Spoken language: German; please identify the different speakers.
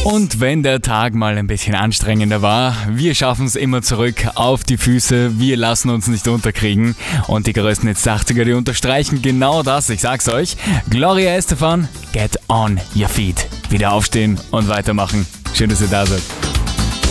Speaker 1: Und wenn der Tag mal ein bisschen anstrengender war, wir schaffen es immer zurück auf die Füße, wir lassen uns nicht unterkriegen. Und die größten Hits 80er, die unterstreichen genau das, ich sag's euch. Gloria Estefan, get on your feet. Wieder aufstehen und weitermachen. Schön, dass ihr da seid.